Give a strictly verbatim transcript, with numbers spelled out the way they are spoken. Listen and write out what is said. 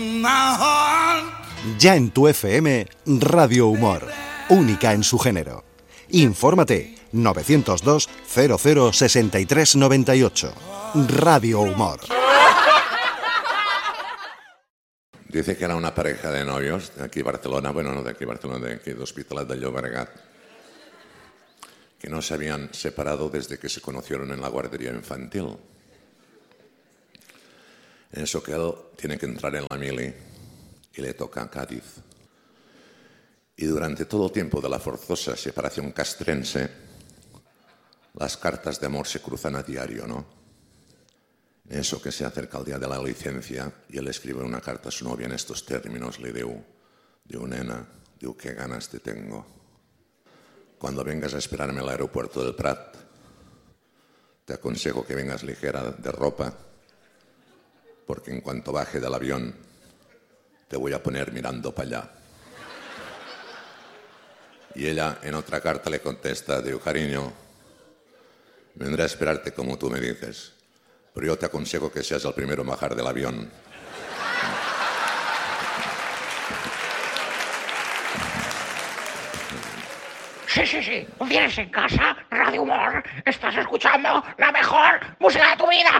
Ya en tu F M, Radio Humor, única en su género. Infórmate novecientos dos cero cero sesenta y tres noventa y ocho. Radio Humor. Dice que era una pareja de novios de aquí Barcelona, bueno, no de aquí Barcelona, de aquí de Hospitalet de Llobregat, que no se habían separado desde que se conocieron en la guardería infantil. En eso que él tiene que entrar en la mili y le toca a Cádiz. Y durante todo el tiempo de la forzosa separación castrense, las cartas de amor se cruzan a diario, ¿no? En eso que se acerca el día de la licencia y él escribe una carta a su novia en estos términos, le diu, diu, nena, diu, qué ganas te tengo. Cuando vengas a esperarme al aeropuerto del Prat, te aconsejo que vengas ligera de ropa, porque en cuanto baje del avión, te voy a poner mirando para allá. Y ella en otra carta le contesta, diu, cariño, vendré a esperarte como tú me dices, pero yo te aconsejo que seas el primero en bajar del avión. Sí, sí, sí. ¿Tienes en casa Radio Humor? Estás escuchando la mejor música de tu vida.